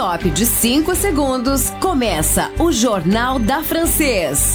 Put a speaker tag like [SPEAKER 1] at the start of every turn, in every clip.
[SPEAKER 1] top de 5 segundos, começa o Jornal da Francês.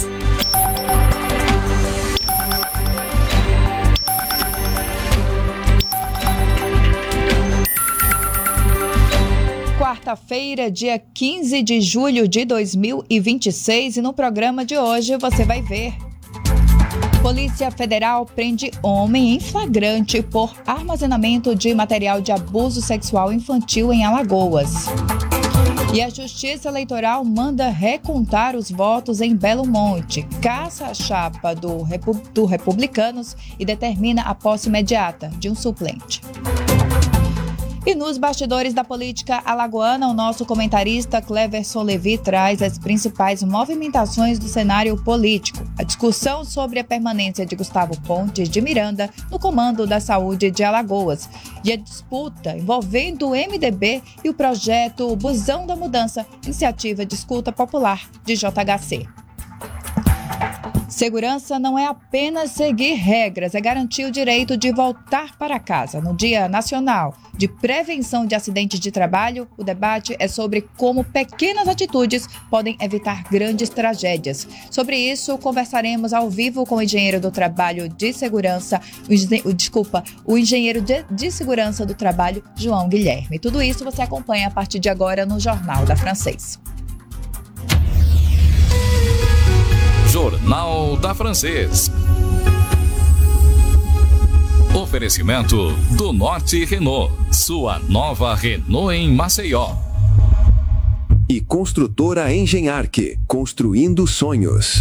[SPEAKER 2] Quarta-feira, dia 15 de julho de 2026, e no programa de hoje você vai ver: Polícia Federal prende homem em flagrante por armazenamento de material de abuso sexual infantil em Alagoas. E a Justiça Eleitoral manda recontar os votos em Belo Monte, caça a chapa do Republicanos e determina a posse imediata de um suplente. E nos bastidores da política alagoana, o nosso comentarista Cleverson Levi traz as principais movimentações do cenário político, a discussão sobre a permanência de Gustavo Pontes de Miranda no comando da saúde de Alagoas e a disputa envolvendo o MDB e o projeto Busão da Mudança, iniciativa de escuta popular de JHC. Segurança não é apenas seguir regras, é garantir o direito de voltar para casa. No Dia Nacional de Prevenção de Acidentes de Trabalho, o debate é sobre como pequenas atitudes podem evitar grandes tragédias. Sobre isso, conversaremos ao vivo com o engenheiro do trabalho de segurança, o engenheiro de segurança do trabalho, João Guilherme. Tudo isso você acompanha a partir de agora no Jornal da Francês.
[SPEAKER 3] Jornal da Francês. Oferecimento do Norte Renault, sua nova Renault em Maceió.
[SPEAKER 4] E Construtora Engenharque, construindo sonhos.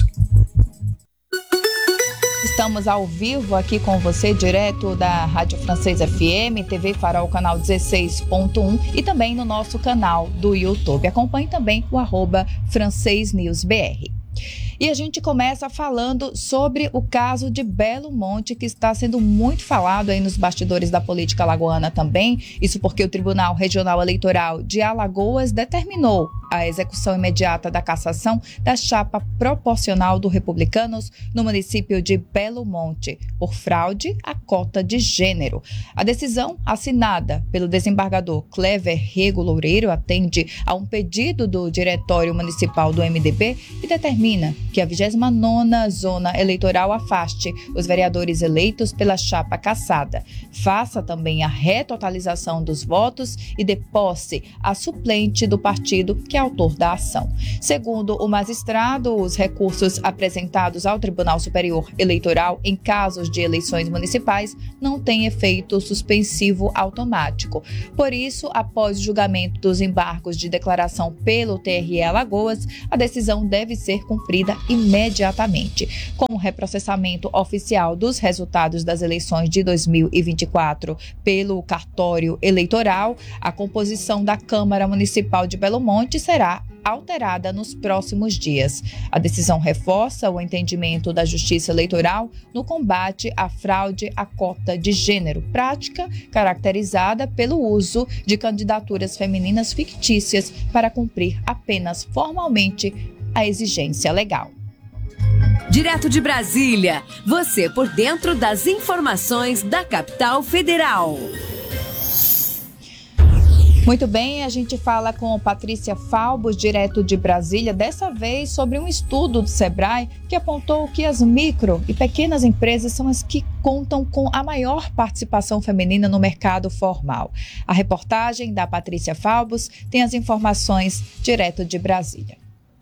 [SPEAKER 2] Estamos ao vivo aqui com você, direto da Rádio Francês FM, TV Farol, canal 16.1 e também no nosso canal do YouTube. Acompanhe também o @FrancêsNewsBR. E a gente começa falando sobre o caso de Belo Monte, que está sendo muito falado aí nos bastidores da política alagoana também. Isso porque o Tribunal Regional Eleitoral de Alagoas determinou a execução imediata da cassação da chapa proporcional do Republicanos no município de Belo Monte, por fraude à cota de gênero. A decisão, assinada pelo desembargador Clever Rego Loureiro, atende a um pedido do Diretório Municipal do MDB e determina que a 29ª Zona Eleitoral afaste os vereadores eleitos pela chapa cassada, faça também a retotalização dos votos e dê posse a suplente do partido que é autor da ação. Segundo o magistrado, os recursos apresentados ao Tribunal Superior Eleitoral em casos de eleições municipais não têm efeito suspensivo automático. Por isso, após o julgamento dos embargos de declaração pelo TRE Alagoas, a decisão deve ser cumprida imediatamente. Com o reprocessamento oficial dos resultados das eleições de 2024 pelo cartório eleitoral, a composição da Câmara Municipal de Belo Monte será alterada nos próximos dias. A decisão reforça o entendimento da Justiça Eleitoral no combate à fraude à cota de gênero, prática caracterizada pelo uso de candidaturas femininas fictícias para cumprir apenas formalmente a exigência legal.
[SPEAKER 1] Direto de Brasília, você por dentro das informações da capital federal.
[SPEAKER 2] Muito bem, a gente fala com Patrícia Falbos, direto de Brasília, dessa vez sobre um estudo do Sebrae que apontou que as micro e pequenas empresas são as que contam com a maior participação feminina no mercado formal. A reportagem da Patrícia Falbos tem as informações direto de Brasília.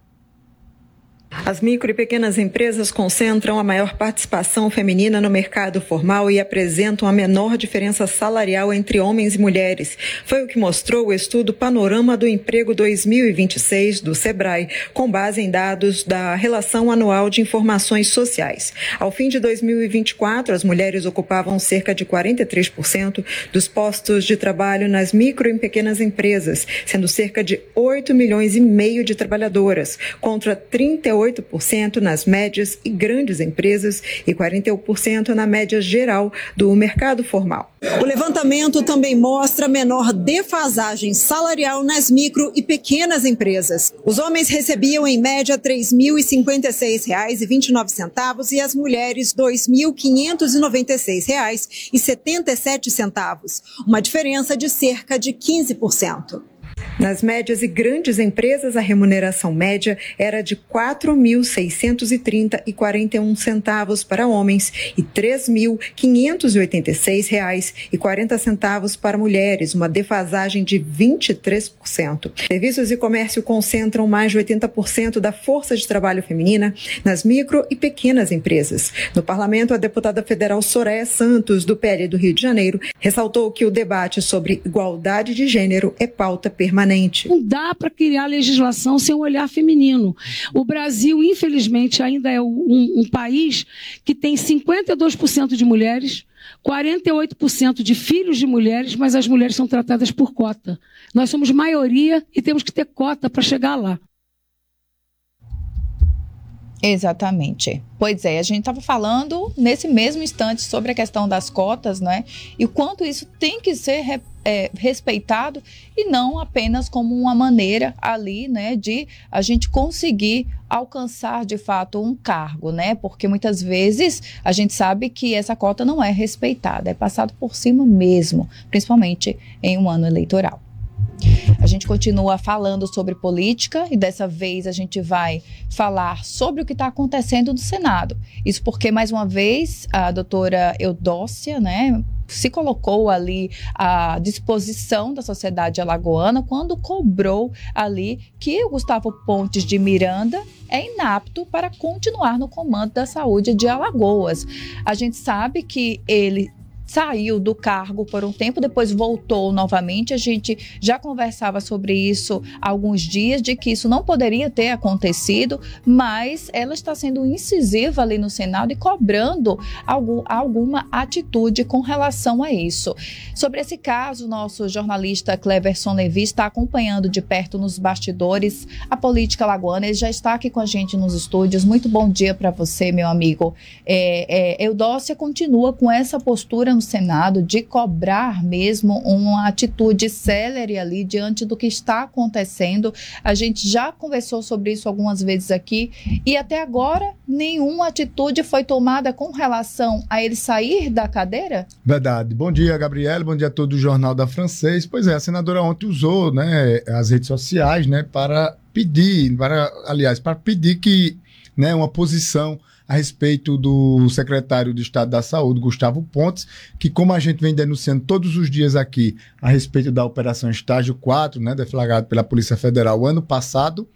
[SPEAKER 5] As micro e pequenas empresas concentram a maior participação feminina no mercado formal e apresentam a menor diferença salarial entre homens e mulheres. Foi o que mostrou o estudo Panorama do Emprego 2026 do Sebrae, com base em dados da Relação Anual de Informações Sociais. Ao fim de 2024, as mulheres ocupavam cerca de 43% dos postos de trabalho nas micro e pequenas empresas, sendo cerca de 8,5 milhões de trabalhadoras, contra 38% nas médias e grandes empresas e 41% na média geral do mercado formal.
[SPEAKER 6] O levantamento também mostra menor defasagem salarial nas micro e pequenas empresas. Os homens recebiam em média R$ 3.056,29 e as mulheres R$ 2.596,77, uma diferença de cerca de 15%.
[SPEAKER 5] Nas médias e grandes empresas, a remuneração média era de R$ 4.630,41 para homens e R$ 3.586,40 para mulheres, uma defasagem de 23%. Serviços e comércio concentram mais de 80% da força de trabalho feminina nas micro e pequenas empresas. No parlamento, a deputada federal Soraya Santos, do PL do Rio de Janeiro, ressaltou que o debate sobre igualdade de gênero é pauta permanente.
[SPEAKER 7] Não dá para criar legislação sem um olhar feminino. O Brasil, infelizmente, ainda é um país que tem 52% de mulheres, 48% de filhos de mulheres, mas as mulheres são tratadas por cota. Nós somos maioria e temos que ter cota para chegar lá.
[SPEAKER 2] Exatamente. Pois é, a gente estava falando nesse mesmo instante sobre a questão das cotas, né? E o quanto isso tem que ser respeitado e não apenas como uma maneira ali, né, de a gente conseguir alcançar de fato um cargo, né? Porque muitas vezes a gente sabe que essa cota não é respeitada, é passado por cima mesmo, principalmente em um ano eleitoral. A gente continua falando sobre política e dessa vez a gente vai falar sobre o que está acontecendo no Senado. Isso porque, mais uma vez, a doutora Eudócia, né, se colocou ali à disposição da sociedade alagoana quando cobrou ali que o Gustavo Pontes de Miranda é inapto para continuar no comando da saúde de Alagoas. A gente sabe que ele saiu do cargo por um tempo, depois voltou novamente. A gente já conversava sobre isso há alguns dias, de que isso não poderia ter acontecido, mas ela está sendo incisiva ali no Senado e cobrando alguma atitude com relação a isso. Sobre esse caso, nosso jornalista Cleverson Levi está acompanhando de perto nos bastidores a política alagoana. Ele já está aqui com a gente nos estúdios. Muito bom dia para você, meu amigo. Eudócia continua com essa postura no Senado de cobrar mesmo uma atitude célere ali diante do que está acontecendo. A gente já conversou sobre isso algumas vezes aqui e até agora nenhuma atitude foi tomada com relação a ele sair da cadeira?
[SPEAKER 8] Verdade. Bom dia, Gabriela. Bom dia a todo o Jornal da Francês. Pois é, a senadora ontem usou, né, as redes sociais, né, para pedir que, né, uma posição a respeito do secretário de Estado da Saúde, Gustavo Pontes, que, como a gente vem denunciando todos os dias aqui a respeito da Operação Estágio 4, né, deflagrado pela Polícia Federal ano passado,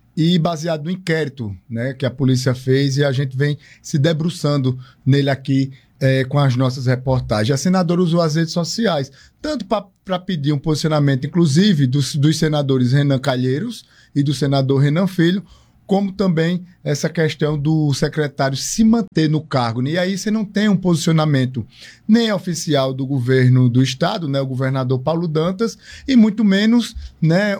[SPEAKER 8] e baseado no inquérito, né, que a polícia fez, e a gente vem se debruçando nele aqui com as nossas reportagens. A senadora usou as redes sociais, tanto para pedir um posicionamento, inclusive, dos senadores Renan Calheiros e do senador Renan Filho, como também essa questão do secretário se manter no cargo. E aí você não tem um posicionamento nem oficial do governo do Estado, né, o governador Paulo Dantas, e muito menos, né,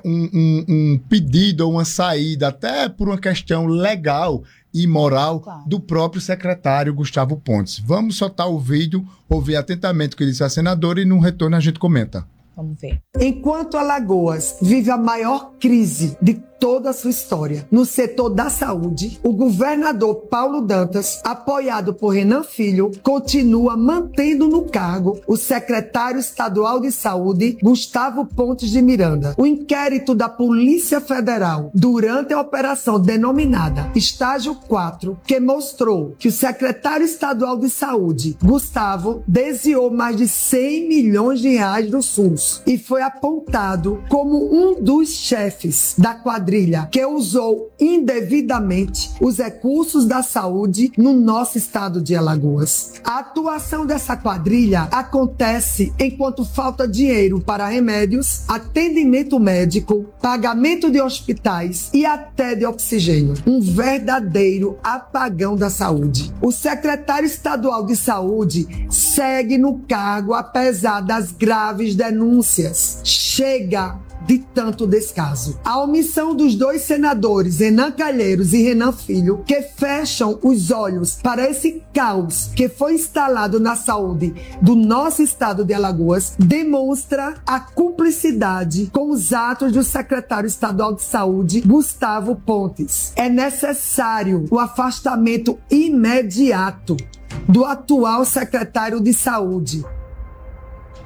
[SPEAKER 8] um pedido ou uma saída, até por uma questão legal e moral, claro, do próprio secretário Gustavo Pontes. Vamos soltar o vídeo, ouvir atentamente o que disse a senadora e no retorno a gente comenta.
[SPEAKER 2] Vamos ver.
[SPEAKER 9] Enquanto Alagoas vive a maior crise de toda a sua história no setor da saúde, o governador Paulo Dantas, apoiado por Renan Filho, continua mantendo no cargo o secretário estadual de saúde, Gustavo Pontes de Miranda. O inquérito da Polícia Federal durante a operação denominada Estágio 4, que mostrou que o secretário estadual de saúde, Gustavo, desviou mais de 100 milhões de reais do SUS e foi apontado como um dos chefes da quadrilha que usou indevidamente os recursos da saúde no nosso estado de Alagoas. A atuação dessa quadrilha acontece enquanto falta dinheiro para remédios, atendimento médico, pagamento de hospitais e até de oxigênio. Um verdadeiro apagão da saúde. O secretário estadual de saúde segue no cargo apesar das graves denúncias. Chega de tanto descaso. A omissão dos dois senadores, Renan Calheiros e Renan Filho, que fecham os olhos para esse caos que foi instalado na saúde do nosso estado de Alagoas, demonstra a cumplicidade com os atos do secretário estadual de saúde, Gustavo Pontes. É necessário o afastamento imediato do atual secretário de saúde.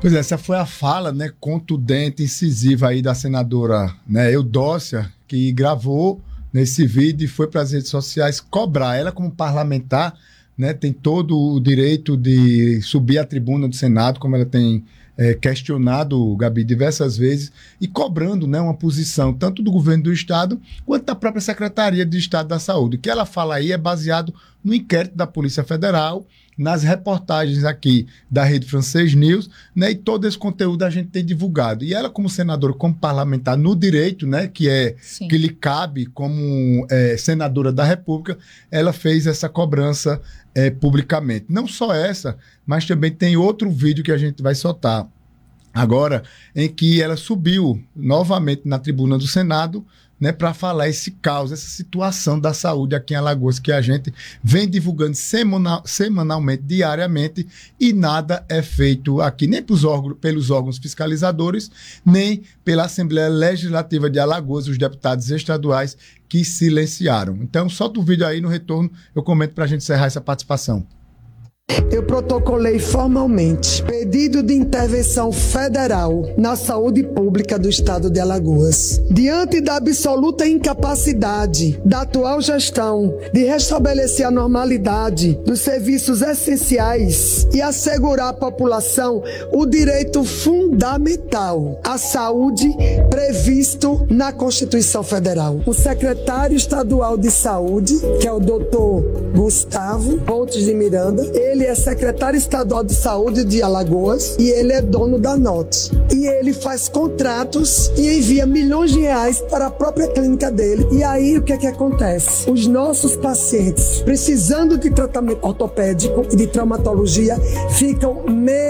[SPEAKER 8] Pois é, essa foi a fala, né, contundente, incisiva aí da senadora, né, Eudócia, que gravou nesse vídeo e foi para as redes sociais cobrar. Ela, como parlamentar, né, tem todo o direito de subir à tribuna do Senado, como ela tem questionado, Gabi, diversas vezes, e cobrando, né, uma posição tanto do governo do Estado quanto da própria Secretaria de Estado da Saúde. O que ela fala aí é baseado no inquérito da Polícia Federal, nas reportagens aqui da Rede Francês News, né, e todo esse conteúdo a gente tem divulgado. E ela, como senadora, como parlamentar no direito, né, que lhe cabe como senadora da República, ela fez essa cobrança publicamente. Não só essa, mas também tem outro vídeo que a gente vai soltar agora, em que ela subiu novamente na tribuna do Senado, né, para falar esse caos, essa situação da saúde aqui em Alagoas, que a gente vem divulgando semanalmente, diariamente, e nada é feito aqui, nem pelos órgãos fiscalizadores, nem pela Assembleia Legislativa de Alagoas, os deputados estaduais que silenciaram. Então, solta o vídeo aí, no retorno eu comento para a gente encerrar essa participação.
[SPEAKER 9] Eu protocolei formalmente pedido de intervenção federal na saúde pública do estado de Alagoas. Diante da absoluta incapacidade da atual gestão de restabelecer a normalidade dos serviços essenciais e assegurar à população o direito fundamental à saúde previsto na Constituição Federal. O secretário estadual de saúde, que é o doutor Gustavo Pontes de Miranda, ele é secretário estadual de saúde de Alagoas e ele é dono da NOT. E ele faz contratos e envia milhões de reais para a própria clínica dele. E aí o que é que acontece? Os nossos pacientes, precisando de tratamento ortopédico e de traumatologia, ficam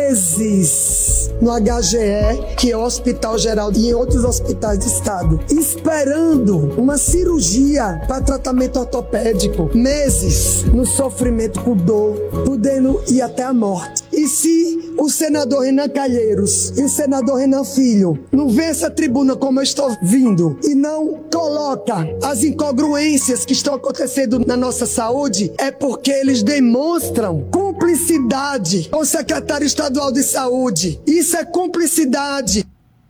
[SPEAKER 9] meses no HGE, que é o Hospital Geral, e em outros hospitais de estado, esperando uma cirurgia para tratamento ortopédico, meses no sofrimento com dor, podendo ir até a morte. E se o senador Renan Calheiros e o senador Renan Filho não vê essa tribuna como eu estou vindo e não coloca as incongruências que estão acontecendo na nossa saúde, é porque eles demonstram cumplicidade com o secretário estadual de saúde. Isso é cumplicidade.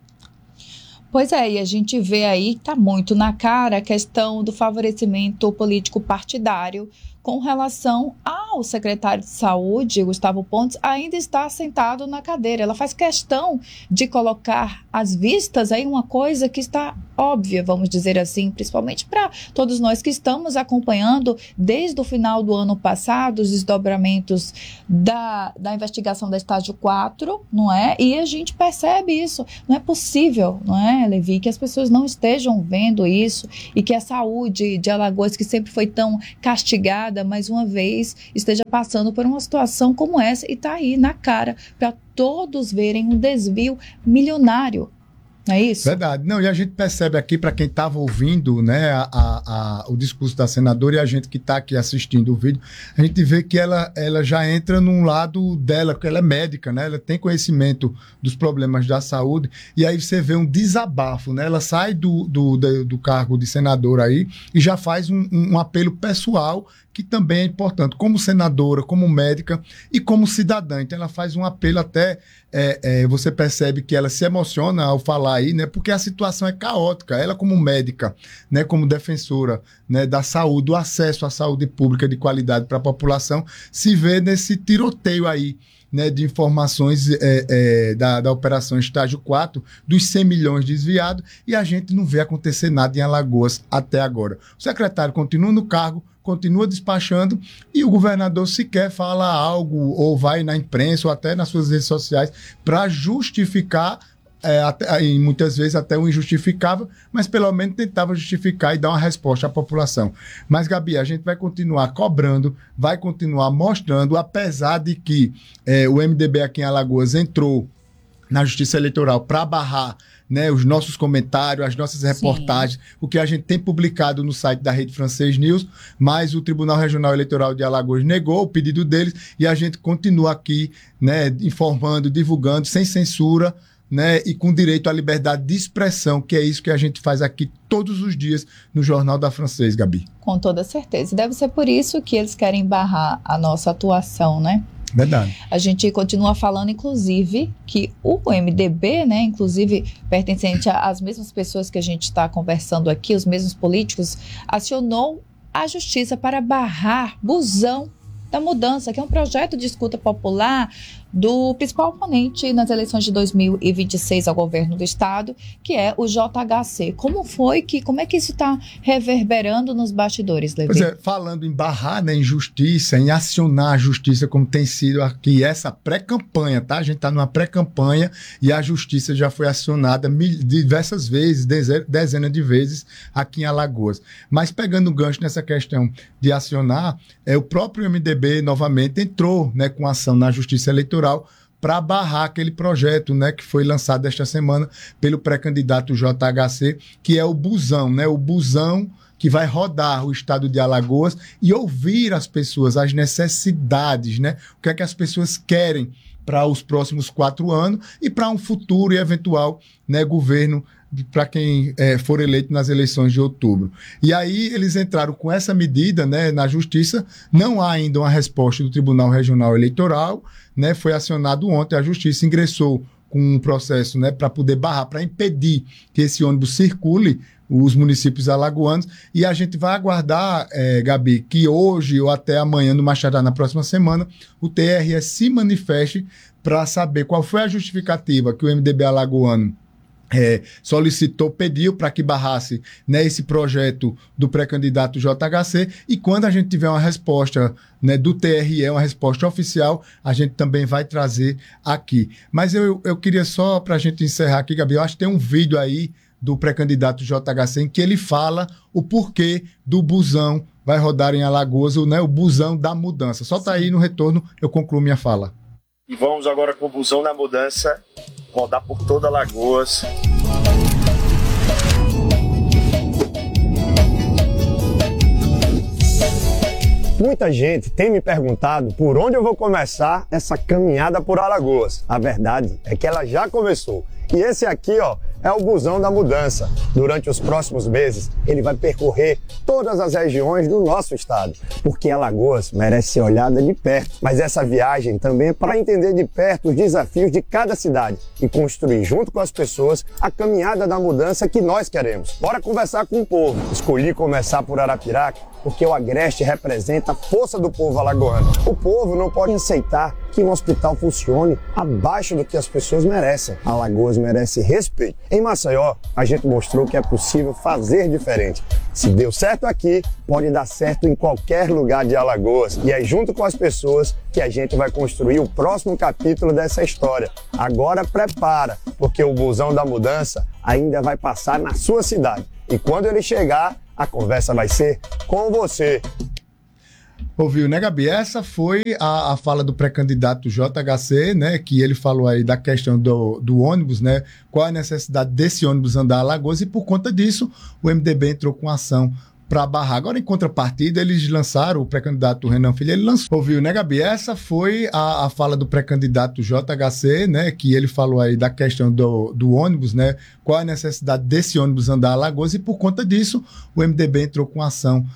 [SPEAKER 2] Pois é, e a gente vê aí que está muito na cara a questão do favorecimento político partidário com relação ao secretário de saúde, Gustavo Pontes, ainda está sentado na cadeira. Ela faz questão de colocar às vistas aí uma coisa que está óbvia, vamos dizer assim, principalmente para todos nós que estamos acompanhando desde o final do ano passado os desdobramentos da investigação da estágio 4, não é? E a gente percebe isso. Não é possível, não é, Levi, que as pessoas não estejam vendo isso e que a saúde de Alagoas, que sempre foi tão castigada, mais uma vez esteja passando por uma situação como essa e está aí na cara para todos verem um desvio milionário. Não é isso?
[SPEAKER 8] Verdade. Não, e a gente percebe aqui, para quem estava ouvindo, né, o discurso da senadora e a gente que está aqui assistindo o vídeo, a gente vê que ela já entra num lado dela, porque ela é médica, né? Ela tem conhecimento dos problemas da saúde, e aí você vê um desabafo, né? Ela sai do cargo de senadora aí e já faz um apelo pessoal, que também é importante, como senadora, como médica e como cidadã. Então ela faz um apelo até, você percebe que ela se emociona ao falar aí, né, porque a situação é caótica. Ela como médica, né, como defensora, né, da saúde, do acesso à saúde pública de qualidade para a população, se vê nesse tiroteio aí, né, de informações da operação Estágio 4, dos 100 milhões desviados, e a gente não vê acontecer nada em Alagoas até agora. O secretário continua no cargo, continua despachando, e o governador sequer fala algo, ou vai na imprensa, ou até nas suas redes sociais, para justificar, e muitas vezes até o injustificável, mas pelo menos tentava justificar e dar uma resposta à população. Mas, Gabi, a gente vai continuar cobrando, vai continuar mostrando, apesar de que o MDB aqui em Alagoas entrou na Justiça Eleitoral para barrar, né, os nossos comentários, as nossas reportagens, sim, o que a gente tem publicado no site da Rede Francês News, mas o Tribunal Regional Eleitoral de Alagoas negou o pedido deles e a gente continua aqui, né, informando, divulgando, sem censura, né, e com direito à liberdade de expressão, que é isso que a gente faz aqui todos os dias no Jornal da Francês, Gabi.
[SPEAKER 2] Com toda certeza. E deve ser por isso que eles querem barrar a nossa atuação, né?
[SPEAKER 8] Verdade.
[SPEAKER 2] A gente continua falando, inclusive, que o MDB, né, inclusive pertencente às mesmas pessoas que a gente está conversando aqui, os mesmos políticos, acionou a justiça para barrar Busão da Mudança, que é um projeto de escuta popular do principal oponente nas eleições de 2026 ao governo do estado, que é o JHC. Como é que isso está reverberando nos bastidores, Levi?
[SPEAKER 8] Pois é, falando em barrar, né, em justiça, em acionar a justiça, como tem sido aqui essa pré-campanha, tá? A gente está numa pré-campanha e a justiça já foi acionada diversas vezes, dezenas de vezes aqui em Alagoas. Mas pegando o gancho nessa questão de acionar, o próprio MDB novamente entrou, né, com ação na Justiça Eleitoral para barrar aquele projeto, né, que foi lançado esta semana pelo pré-candidato JHC, que é o Busão, né, o Busão que vai rodar o estado de Alagoas e ouvir as pessoas, as necessidades, né, o que é que as pessoas querem para os próximos 4 anos e para um futuro e eventual, né, governo para quem for eleito nas eleições de outubro. E aí eles entraram com essa medida, né, na justiça. Não há ainda uma resposta do Tribunal Regional Eleitoral, né, foi acionado ontem, a justiça ingressou com um processo, né, para poder barrar, para impedir que esse ônibus circule os municípios alagoanos, e a gente vai aguardar, Gabi, que hoje ou até amanhã, no mais tardar na próxima semana, o TRE se manifeste para saber qual foi a justificativa que o MDB alagoano solicitou, pediu para que barrasse, né, esse projeto do pré-candidato JHC, e quando a gente tiver uma resposta, né, do TRE, uma resposta oficial, a gente também vai trazer aqui. Mas eu queria só, para a gente encerrar aqui, Gabi, eu acho que tem um vídeo aí do pré-candidato JHC em que ele fala o porquê do busão vai rodar em Alagoas, né, o Busão da Mudança. Solta aí, no retorno eu concluo minha fala.
[SPEAKER 10] E vamos agora com o Busão da Mudança rodar por toda Alagoas.
[SPEAKER 11] Muita gente tem me perguntado por onde eu vou começar essa caminhada por Alagoas. A verdade é que ela já começou. E esse aqui, ó, é o Busão da Mudança. Durante os próximos meses, ele vai percorrer todas as regiões do nosso estado, porque Alagoas merece ser olhada de perto. Mas essa viagem também é para entender de perto os desafios de cada cidade e construir junto com as pessoas a caminhada da mudança que nós queremos. Bora conversar com o povo. Escolhi começar por Arapiraca porque o Agreste representa a força do povo alagoano. O povo não pode aceitar que um hospital funcione abaixo do que as pessoas merecem. Alagoas merece respeito. Em Maceió, a gente mostrou que é possível fazer diferente. Se deu certo aqui, pode dar certo em qualquer lugar de Alagoas. E é junto com as pessoas que a gente vai construir o próximo capítulo dessa história. Agora prepara, porque o Busão da Mudança ainda vai passar na sua cidade. E quando ele chegar, a conversa vai ser com você.
[SPEAKER 8] Ouviu, né, Gabi? Essa foi a fala do pré-candidato JHC, né, que ele falou aí da questão do ônibus, né, qual a necessidade desse ônibus andar a Alagoas, e por conta disso o MDB entrou com ação para barrar. Agora, em contrapartida, eles lançaram, o pré-candidato Renan Filho, ele lançou. Ouviu, né, Gabi? Essa foi a fala do pré-candidato JHC, né, que ele falou aí da questão do ônibus, né, qual a necessidade desse ônibus andar a Alagoas, e por conta disso o MDB entrou com ação